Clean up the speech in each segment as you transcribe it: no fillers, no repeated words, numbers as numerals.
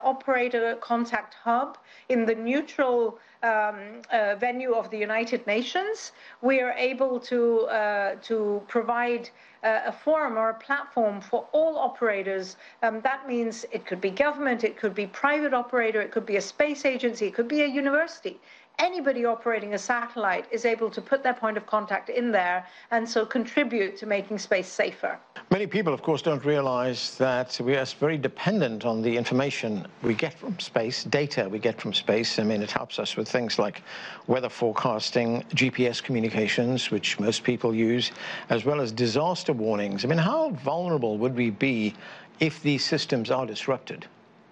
operator contact hub in the neutral venue of the United Nations. We are able to provide a forum or a platform for all operators. That means it could be government, it could be private operator, it could be a space agency, it could be a university. Anybody operating a satellite is able to put their point of contact in there and so contribute to making space safer. Many people, of course, don't realize that we are very dependent on the information we get from space, data we get from space. I mean, it helps us with things like weather forecasting, GPS communications, which most people use, as well as disaster warnings. I mean, how vulnerable would we be if these systems are disrupted?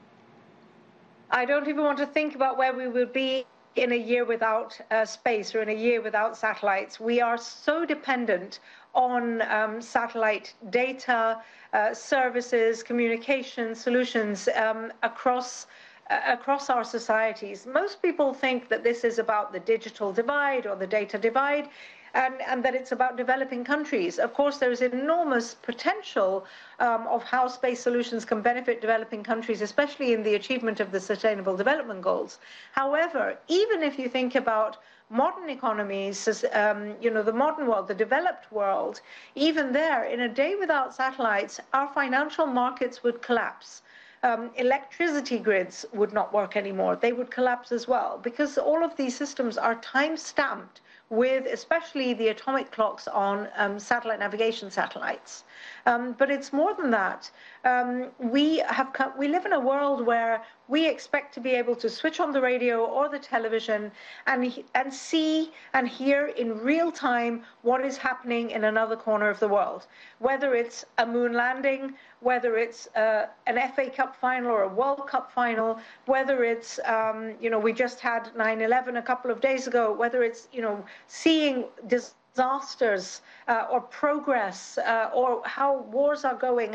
I don't even want to think about where we would be in a year without space or in a year without satellites. We are so dependent on satellite data, services, communication solutions across our societies. Most people think that this is about the digital divide or the data divide, and that it's about developing countries. Of course, there is enormous potential of how space solutions can benefit developing countries, especially in the achievement of the Sustainable Development Goals. However, even if you think about modern economies, you know, the modern world, the developed world, even there, in a day without satellites, our financial markets would collapse. Electricity grids would not work anymore. They would collapse as well, because all of these systems are time-stamped with especially the atomic clocks on satellite navigation satellites. But it's more than that. We live in a world where we expect to be able to switch on the radio or the television and see and hear in real time what is happening in another corner of the world, whether it's a moon landing, whether it's an FA Cup final or a World Cup final, whether it's, you know, we just had 9/11 a couple of days ago, whether it's, you know, seeing disasters or progress or how wars are going,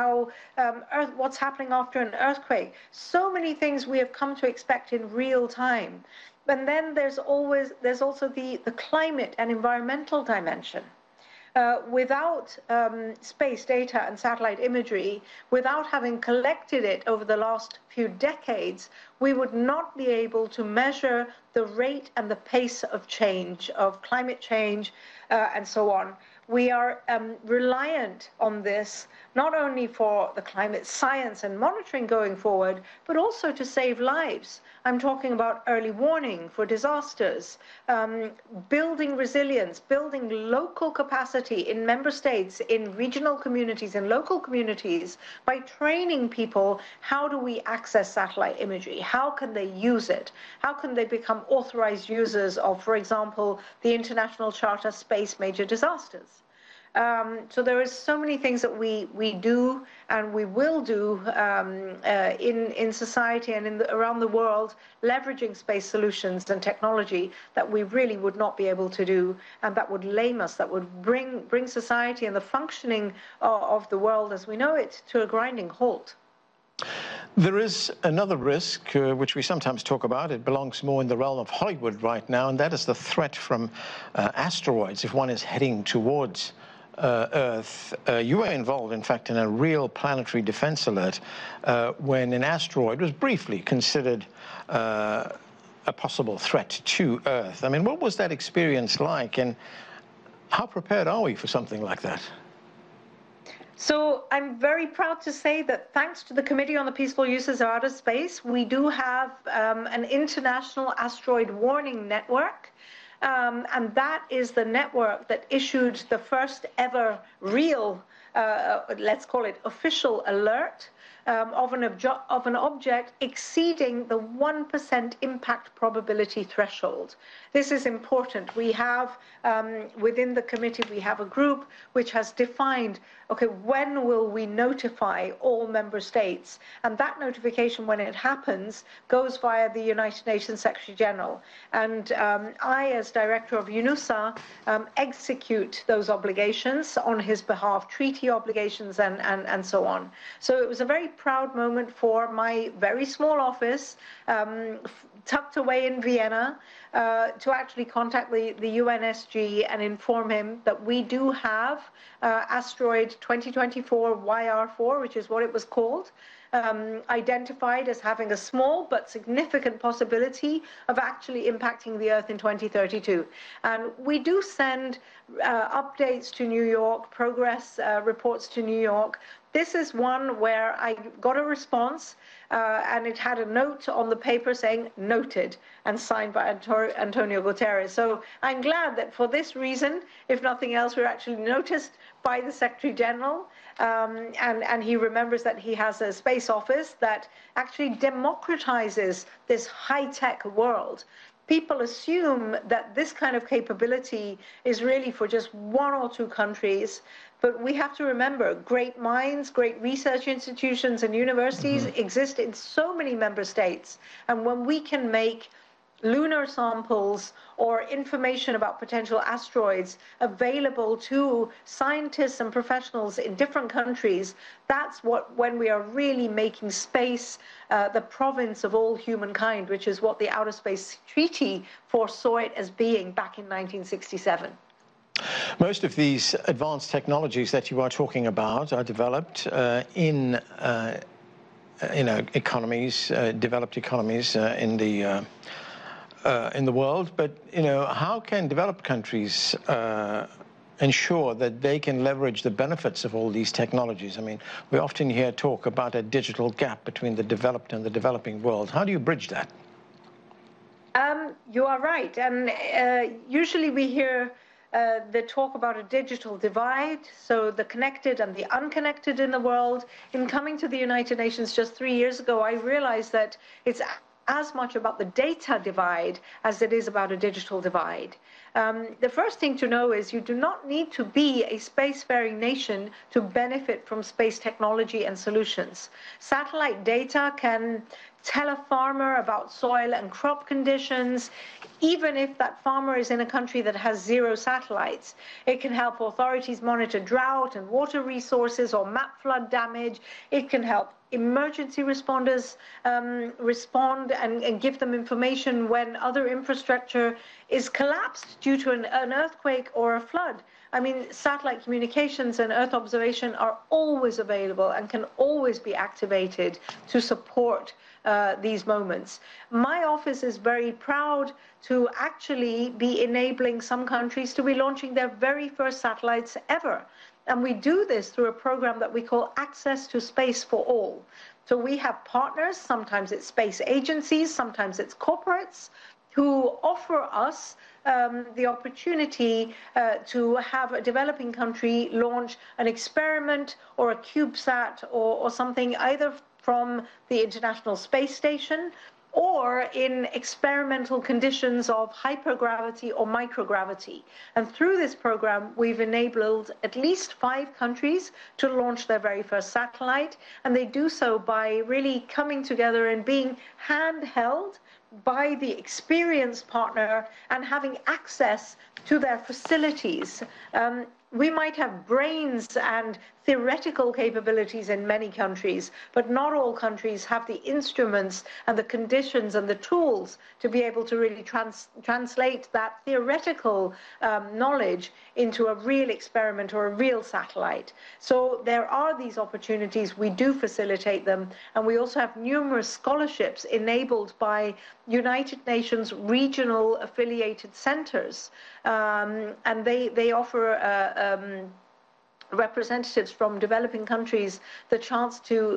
what's happening after an earthquake. So many things we have come to expect in real time. And then there's also the climate and environmental dimension. Without space data and satellite imagery, without having collected it over the last few decades, we would not be able to measure the rate and the pace of change, of climate change, and so on. We are reliant on this not only for the climate science and monitoring going forward, but also to save lives. I'm talking about early warning for disasters, building resilience, building local capacity in member states, in regional communities, in local communities, by training people, how do we access satellite imagery? How can they use it? How can they become authorized users of, for example, the International Charter Space Major Disasters? So there is so many things that we do and we will do in society and around the world, leveraging space solutions and technology that we really would not be able to do, and that would lame us, that would bring society and the functioning of the world as we know it to a grinding halt. There is another risk, which we sometimes talk about. It belongs more in the realm of Hollywood right now, and that is the threat from asteroids if one is heading towards Earth. You were involved, in fact, in a real planetary defense alert when an asteroid was briefly considered a possible threat to Earth. I mean, what was that experience like, and how prepared are we for something like that? So I'm very proud to say that thanks to the Committee on the Peaceful Uses of Outer Space, we do have an international asteroid warning network. And that is the network that issued the first ever real, let's call it official alert of an object exceeding the 1% impact probability threshold. This is important. We have, within the committee, we have a group which has defined, okay, when will we notify all member states? And that notification, when it happens, goes via the United Nations Secretary General. And I, as director of UNUSA, execute those obligations on his behalf, treaty obligations and so on. So it was a very proud moment for my very small office, tucked away in Vienna, to actually contact the UNSG and inform him that we do have asteroid 2024 YR4, which is what it was called, identified as having a small but significant possibility of actually impacting the Earth in 2032. And we do send updates to New York, progress reports to New York. This is one where I got a response, and it had a note on the paper saying "noted" and signed by Antonio Guterres. So I'm glad that for this reason, if nothing else, we're actually noticed by the Secretary General, and he remembers that he has a space office that actually democratizes this high-tech world. People assume that this kind of capability is really for just one or two countries, but we have to remember great minds, great research institutions and universities exist in so many member states. And when we can make lunar samples or information about potential asteroids available to scientists and professionals in different countries, that's when we are really making space the province of all humankind, which is what the Outer Space Treaty foresaw it as being back in 1967. Most of these advanced technologies that you are talking about are developed in economies, developed economies in the world. But how can developed countries ensure that they can leverage the benefits of all these technologies? I mean, we often hear talk about a digital gap between the developed and the developing world. How do you bridge that? You are right, and usually we hear the talk about a digital divide, so the connected and the unconnected in the world. In coming to the United Nations just 3 years ago, I realized that it's as much about the data divide as it is about a digital divide. The first thing to know is you do not need to be a spacefaring nation to benefit from space technology and solutions. Satellite data can tell a farmer about soil and crop conditions, even if that farmer is in a country that has 0 satellites. It can help authorities monitor drought and water resources or map flood damage. It can help emergency responders respond and give them information when other infrastructure is collapsed due to an earthquake or a flood. I mean, satellite communications and Earth observation are always available and can always be activated to support these moments. My office is very proud to actually be enabling some countries to be launching their very first satellites ever. And we do this through a program that we call Access to Space for All. So we have partners, sometimes it's space agencies, sometimes it's corporates, who offer us the opportunity to have a developing country launch an experiment or a CubeSat or something, either from the International Space Station or in experimental conditions of hypergravity or microgravity. And through this program, we've enabled at least 5 countries to launch their very first satellite, and they do so by really coming together and being handheld by the experienced partner and having access to their facilities. We might have brains and theoretical capabilities in many countries, but not all countries have the instruments and the conditions and the tools to be able to really translate that theoretical knowledge into a real experiment or a real satellite. So there are these opportunities. We do facilitate them, and we also have numerous scholarships enabled by United Nations regional affiliated centers, and they offer representatives from developing countries the chance to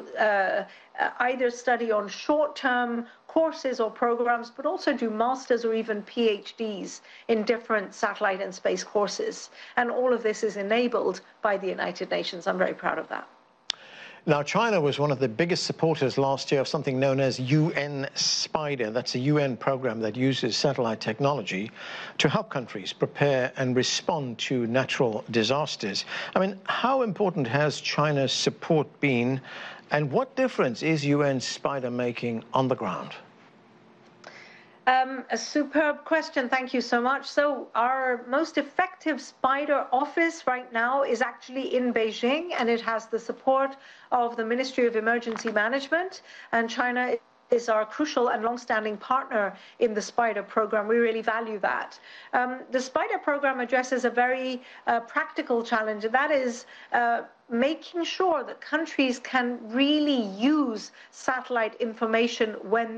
either study on short-term courses or programs, but also do masters or even PhDs in different satellite and space courses. And all of this is enabled by the United Nations. I'm very proud of that. Now, China was one of the biggest supporters last year of something known as UN SPIDER. That's a UN program that uses satellite technology to help countries prepare and respond to natural disasters. I mean, how important has China's support been, and what difference is UN SPIDER making on the ground? A superb question. Thank you so much. So our most effective SPIDER office right now is actually in Beijing, and it has the support of the Ministry of Emergency Management, and China is our crucial and long-standing partner in the SPIDER program. We really value that. The SPIDER program addresses a very practical challenge, and that is making sure that countries can really use satellite information when